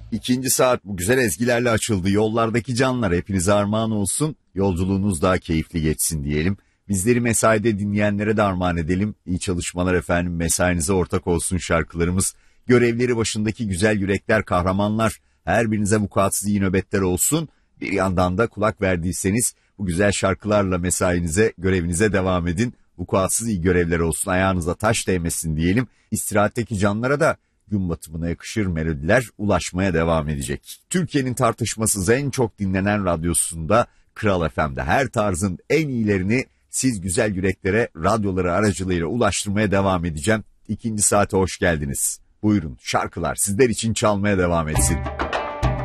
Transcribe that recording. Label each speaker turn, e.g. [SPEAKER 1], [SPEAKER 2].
[SPEAKER 1] İkinci saat bu güzel ezgilerle açıldı. Yollardaki canlar hepinize armağan olsun. Yolculuğunuz daha keyifli geçsin diyelim. Bizleri mesaide dinleyenlere de armağan edelim. İyi çalışmalar efendim. Mesainize ortak olsun şarkılarımız. Görevleri başındaki güzel yürekler, kahramanlar. Her birinize vukuatsız iyi nöbetler olsun. Bir yandan da kulak verdiyseniz bu güzel şarkılarla mesainize, görevinize devam edin. Vukuatsız iyi görevler olsun. Ayağınıza taş değmesin diyelim. İstirahatteki canlara da gün batımına yakışır melodiler ulaşmaya devam edecek. Türkiye'nin tartışmasız en çok dinlenen radyosunda Kral FM'de her tarzın en iyilerini siz güzel yüreklere radyoları aracılığıyla ulaştırmaya devam edeceğim. İkinci saate hoş geldiniz. Buyurun şarkılar sizler için çalmaya devam etsin.